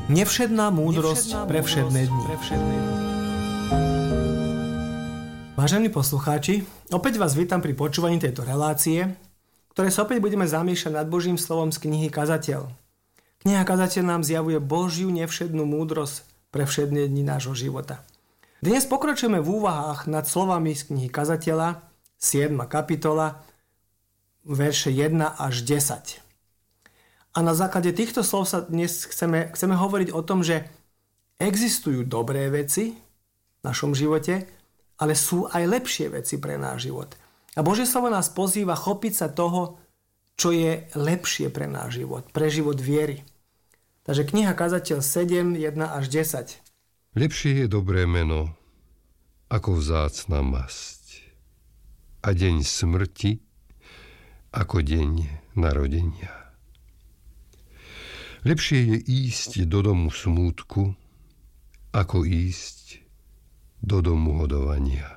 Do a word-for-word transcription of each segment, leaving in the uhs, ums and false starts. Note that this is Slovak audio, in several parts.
Nevšedná múdrosť pre všedné dni. Vážení poslucháči, opäť vás vítam pri počúvaní tejto relácie, ktoré sa opäť budeme zamýšľať nad Božím slovom z knihy Kazateľ. Kniha Kazateľ nám zjavuje Božiu nevšednú múdrosť pre všedné dni nášho života. Dnes pokračujeme v úvahách nad slovami z knihy Kazateľa, siedma kapitola, verše jeden až desať. A na základe týchto slov sa dnes chceme, chceme hovoriť o tom, že existujú dobré veci v našom živote, ale sú aj lepšie veci pre náš život. A Božie slovo nás pozýva chopiť sa toho, čo je lepšie pre náš život, pre život viery. Takže kniha Kazateľ sedem, jeden až desať. Lepšie je dobré meno, ako vzácna masť, a deň smrti, ako deň narodenia. Lepšie je ísť do domu smútku, ako ísť do domu hodovania.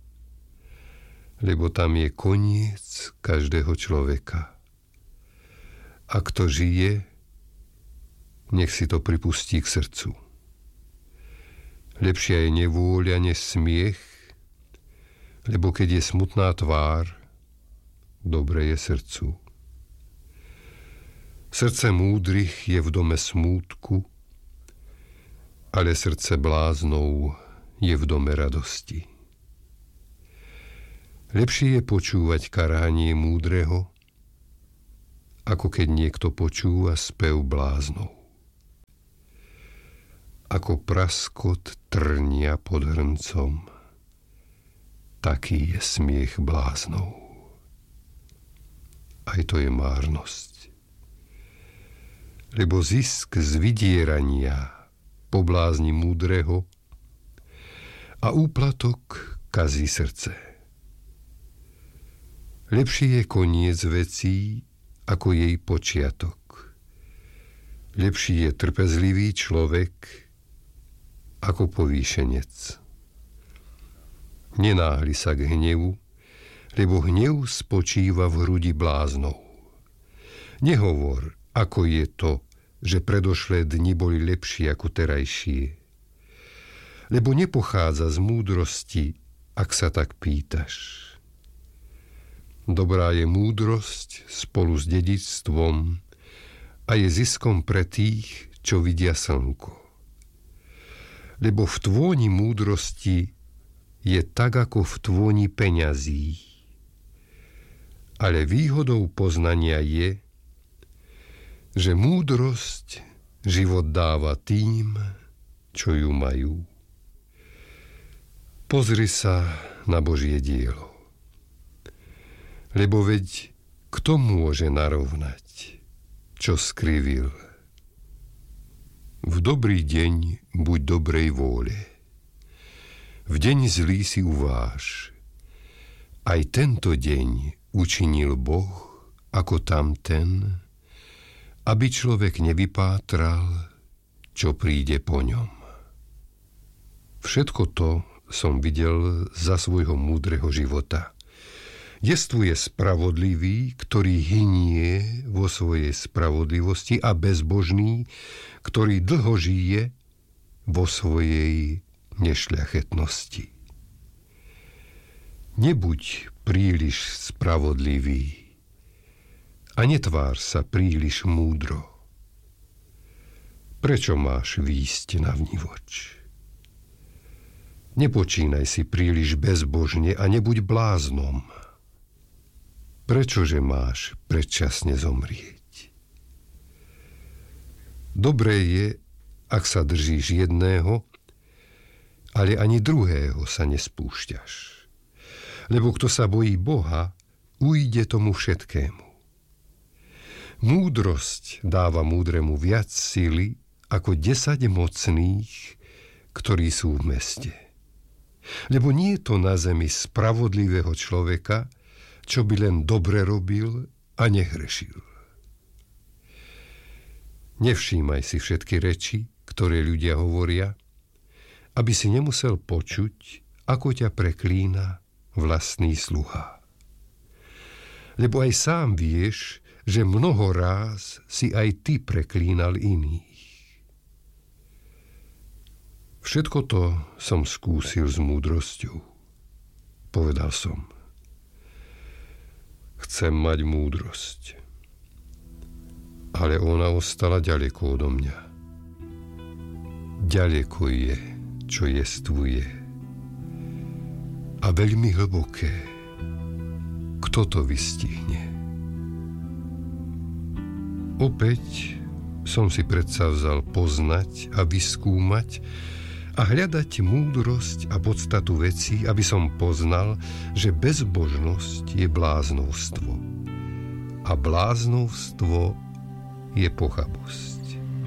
Lebo tam je koniec každého človeka. A kto žije, nech si to pripustí k srdcu. Lepšia je nevôľa než smiech, lebo keď je smutná tvár, dobre je srdcu. Srdce múdrych je v dome smútku, ale srdce bláznov je v dome radosti. Lepšie je počúvať karhanie múdreho, ako keď niekto počúva spev bláznov. Ako praskot trnia pod hrncom, taký je smiech bláznov. Aj to je márnosť. Lebo zisk z vydierania poblázni múdreho a úplatok kazí srdce. Lepší je koniec vecí, ako jej počiatok. Lepší je trpezlivý človek, ako povýšenec. Nenáhli sa k hnevu, lebo hnev spočíva v hrudi bláznov. Nehovor, ako je to, že predošlé dni boli lepšie ako terajšie. Lebo nepochádza z múdrosti, ak sa tak pýtaš. Dobrá je múdrosť spolu s dedičstvom a je ziskom pre tých, čo vidia slnko. Lebo v tvôni múdrosti je tak, ako v tvôni peňazí. Ale výhodou poznania je, že múdrosť život dáva tým, čo ju majú. Pozri sa na Božie dielo. Lebo veď kto môže narovnať, čo skrivil? V dobrý deň buď dobrej vôle. V deň zlý si uváž. Aj tento deň učinil Boh ako tamten, aby človek nevypátral, čo príde po ňom. Všetko to som videl za svojho múdreho života. Jestvuje spravodlivý, ktorý hynie vo svojej spravodlivosti, a bezbožný, ktorý dlho žije vo svojej nešľachetnosti. Nebuď príliš spravodlivý a netvár sa príliš múdro. Prečo máš výjsť na vnivoč? Nepočínaj si príliš bezbožne a nebuď bláznom. Prečože máš predčasne zomrieť? Dobré je, ak sa držíš jedného, ale ani druhého sa nespúšťaš. Lebo kto sa bojí Boha, ujde tomu všetkému. Múdrosť dáva múdremu viac sily ako desať mocných, ktorí sú v meste. Lebo nie je to na zemi spravodlivého človeka, čo by len dobre robil a nehrešil. Nevšímaj si všetky reči, ktoré ľudia hovoria, aby si nemusel počuť, ako ťa preklína vlastný sluha. Lebo aj sám vieš, že mnoho ráz si aj ty preklínal iných. Všetko to som skúsil s múdrosťou. Povedal som, chcem mať múdrosť. Ale ona ostala ďaleko odo mňa. Ďaleko je, čo jestvuje. A veľmi hlboké. Kto to vystihne? Opäť som si predsa vzal poznať a vyskúmať a hľadať múdrosť a podstatu vecí, aby som poznal, že bezbožnosť je bláznovstvo. A bláznovstvo je pochabosť.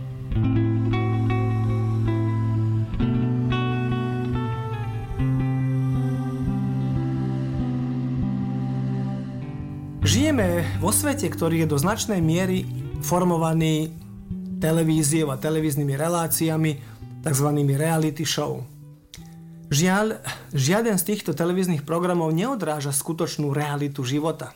Žijeme vo svete, ktorý je do značnej miery formovaný televíziou a televíznymi reláciami, takzvanými reality show. Žiaľ, žiaden z týchto televíznych programov neodráža skutočnú realitu života.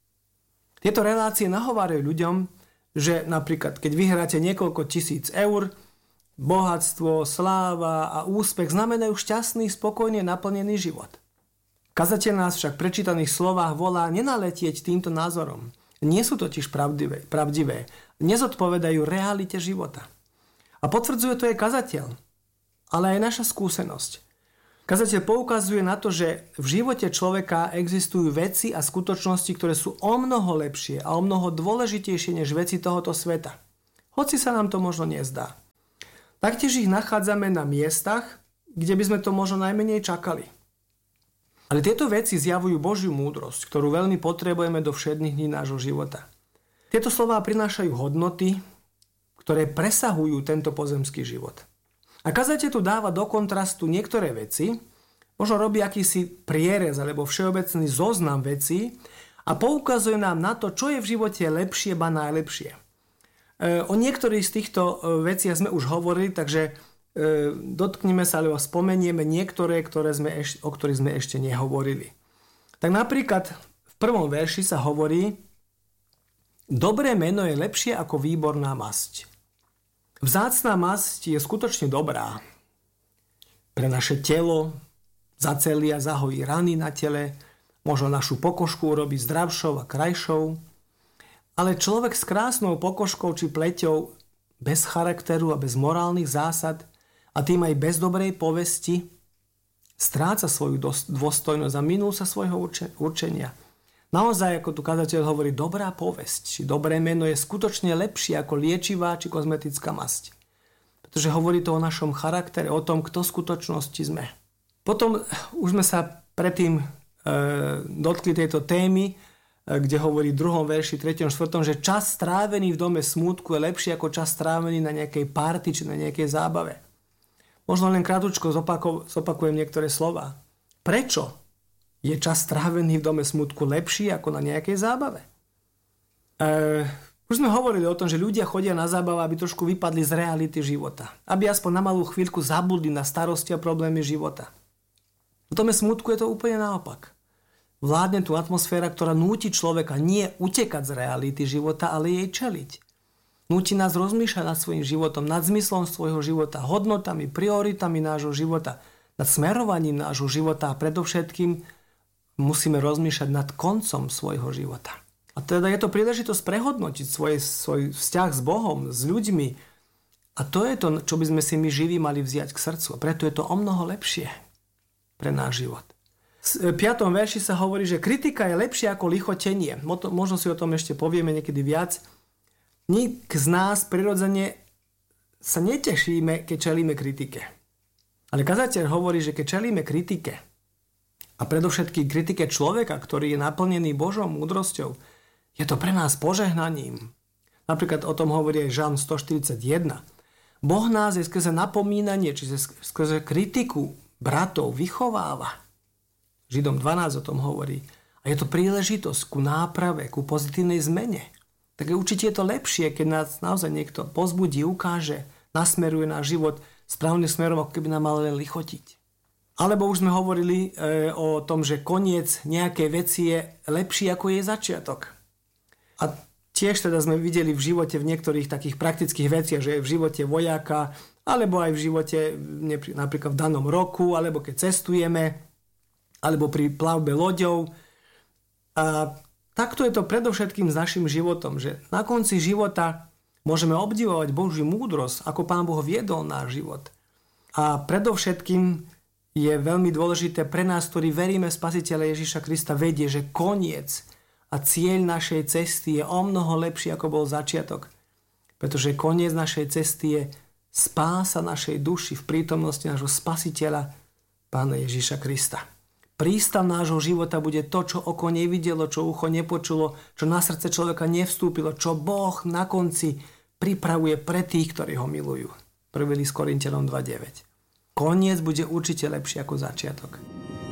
Tieto relácie nahovárajú ľuďom, že napríklad, keď vyhráte niekoľko tisíc eur, bohatstvo, sláva a úspech znamenajú šťastný, spokojne naplnený život. Kazateľ nás však v prečítaných slovách volá nenaletieť týmto názorom. Nie sú totiž pravdivé, pravdivé, nezodpovedajú realite života. A potvrdzuje to aj kazateľ, ale aj naša skúsenosť. Kazateľ poukazuje na to, že v živote človeka existujú veci a skutočnosti, ktoré sú o mnoho lepšie a o mnoho dôležitejšie než veci tohoto sveta. Hoci sa nám to možno nezdá. Taktiež ich nachádzame na miestach, kde by sme to možno najmenej čakali. Ale tieto veci zjavujú Božiu múdrosť, ktorú veľmi potrebujeme do všedných dní nášho života. Tieto slová prinášajú hodnoty, ktoré presahujú tento pozemský život. A kazateľ tu dáva do kontrastu niektoré veci, možno robí akýsi prierez alebo všeobecný zoznam vecí a poukazuje nám na to, čo je v živote lepšie, ba najlepšie. O niektorých z týchto veciach sme už hovorili, takže dotkneme sa alebo spomenieme niektoré, ktoré sme eš- o ktorých sme ešte nehovorili. Tak napríklad v prvom verši sa hovorí: dobré meno je lepšie ako výborná masť. Vzácna masť je skutočne dobrá. Pre naše telo zacelí a zahojí rany na tele, možno našu pokožku urobiť zdravšou a krajšou, ale človek s krásnou pokožkou či pleťou, bez charakteru a bez morálnych zásad a tým aj bez dobrej povesti, stráca svoju dôstojnosť a minul sa svojho určenia. Naozaj, ako tu kazateľ hovorí, dobrá povesť, či dobré meno je skutočne lepšie ako liečivá či kozmetická masť. Pretože hovorí to o našom charaktere, o tom, kto v skutočnosti sme. Potom už sme sa predtým e, dotkli tejto témy, e, kde hovorí v druhom verši, treťom, štvrtom, že čas strávený v dome smútku je lepší ako čas strávený na nejakej party či na nejakej zábave. Možno len krátko zopakujem niektoré slova. Prečo je čas strávený v dome smútku lepší ako na nejakej zábave? E, už sme hovorili o tom, že ľudia chodia na zábavu, aby trošku vypadli z reality života. Aby aspoň na malú chvíľku zabudli na starosti a problémy života. V dome smútku je to úplne naopak. Vládne tu atmosféra, ktorá núti človeka nie utekať z reality života, ale jej čeliť. Núti nás rozmýšľať nad svojím životom, nad zmyslom svojho života, hodnotami, prioritami nášho života, nad smerovaním nášho života a predovšetkým musíme rozmýšľať nad koncom svojho života. A teda je to príležitosť prehodnotiť svoj, svoj vzťah s Bohom, s ľuďmi. A to je to, čo by sme si my živí mali vziať k srdcu. A preto je to o mnoho lepšie pre náš život. V piatom verši sa hovorí, že kritika je lepšia ako lichotenie. Možno si o tom ešte povieme niekedy viac. Nik z nás prirodzene sa netešíme, keď čelíme kritike. Ale kazateľ hovorí, že keď čelíme kritike, a predovšetkým kritike človeka, ktorý je naplnený Božou múdrosťou, je to pre nás požehnaním. Napríklad o tom hovorí aj Žalm stoštyridsaťjeden. Boh nás je skrze napomínanie, čiže skrze kritiku bratov vychováva. Židom dvanásť o tom hovorí. A je to príležitosť ku náprave, ku pozitívnej zmene. Tak určite je to lepšie, keď nás naozaj niekto pozbudí, ukáže, nasmeruje náš život správnym smerom, ako keby nám mal len lichotiť. Alebo už sme hovorili e, o tom, že koniec nejakej veci je lepší ako jej začiatok. A tiež teda sme videli v živote v niektorých takých praktických veciach, že v živote vojáka alebo aj v živote, napríklad v danom roku, alebo keď cestujeme, alebo pri plavbe loďou. A takto je to predovšetkým s našim životom, že na konci života môžeme obdivovať Božiu múdrosť, ako Pán Boh viedol náš život. A predovšetkým je veľmi dôležité pre nás, ktorí veríme v Spasiteľa Ježiša Krista, vedie, že koniec a cieľ našej cesty je o mnoho lepší, ako bol začiatok. Pretože koniec našej cesty je spása našej duši v prítomnosti nášho Spasiteľa, Pána Ježiša Krista. Prístav nášho života bude to, čo oko nevidelo, čo ucho nepočulo, čo na srdce človeka nevstúpilo, čo Boh na konci pripravuje pre tých, ktorí ho milujú. prvý list Korinťanom dva deväť. Koniec bude určite lepší ako začiatok.